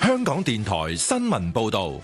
香港電台新聞報道。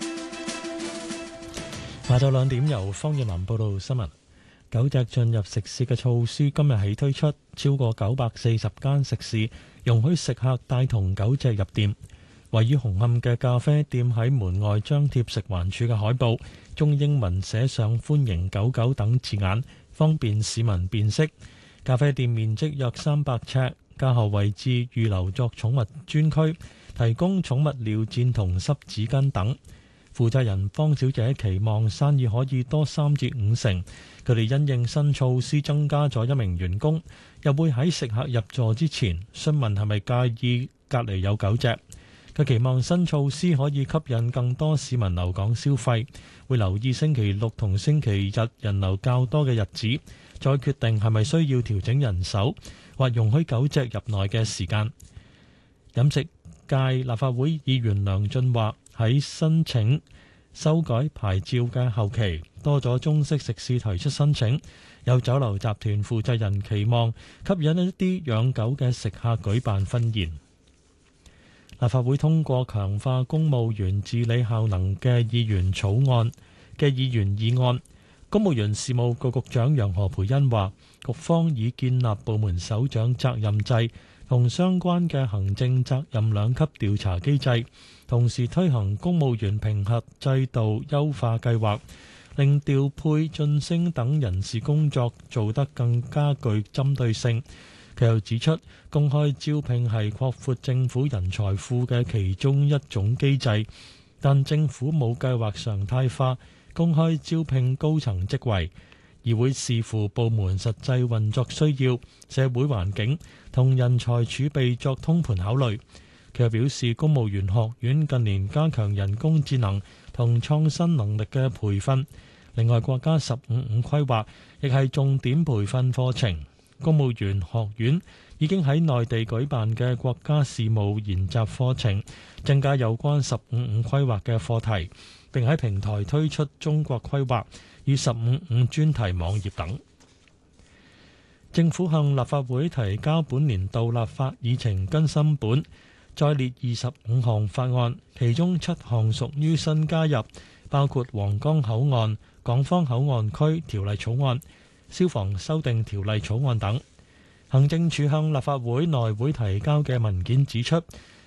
下晝2點由方月南報道新聞。狗隻進入食肆嘅措施今日起推出，超過940間食肆容許食客帶同狗隻入店。位於紅磡嘅咖啡店喺門外張貼食環署嘅海報，中英文寫上歡迎狗狗等字眼，方便市民辨識。咖啡店面積約300尺，架後位置預留作寵物專區，提供寵物尿墊同濕紙巾等。負責人方小姐期望生意可以多3至5成。佢哋因應新措施增加咗1名員工，又會喺食客入座之前詢問係咪介意隔離有狗隻。佢期望新措施可以吸引更多市民留港消費，會留意星期六同星期日人流較多嘅日子，再決定係咪需要調整人手或容許狗隻入內嘅時間。飲食界立法會議員梁俊華喺申請修改牌照嘅後期，多咗中式食肆提出申請。有酒樓集團負責人期望吸引一啲養狗嘅食客舉辦婚宴。立法會通過強化公務員治理效能嘅議員議案。公務員事務局局長楊何蓓茵話，局方已建立部門首長責任制同相關嘅行政責任2級調查機制，同時推行公務員評核制度優化計劃，令調配、晉升等人事工作做得更加具針對性。佢又指出，公開招聘係擴闊政府人才庫嘅其中一種機制，但政府冇計劃常態化公開招聘高層職位，而會視乎部門實際運作需要、社會環境同人才儲備作通盤考慮。佢又表示，公務員學院近年加強人工智能同創新能力嘅培訓，另外國家15-5規劃亦係重點培訓課程。公務員學院已經喺內地舉辦嘅國家事務研習課程，增加有關15-5規劃嘅課題，並喺平台推出中國規劃與15-5專題網頁等。政府向立法會提交本年度立法議程更新本，再列25項法案，其中7項屬於新加入，包括皇崗口岸、港方口岸區條例草案、消防修訂條例草案等。行政署向立法會內會提交嘅文件指出，